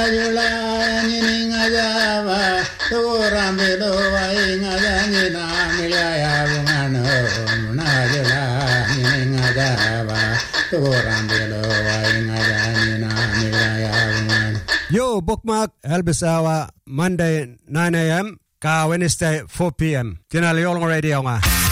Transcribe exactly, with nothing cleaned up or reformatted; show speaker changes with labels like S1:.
S1: jula ni ngajava turamelo vai ngajani na milaya bungano na jula ni ngajava turamelo vai ngajani na milaya bungano.
S2: Yo bookmark Elbisawa Monday nine a.m. ka Wednesday four p.m. Tinali Yolong Radio nga.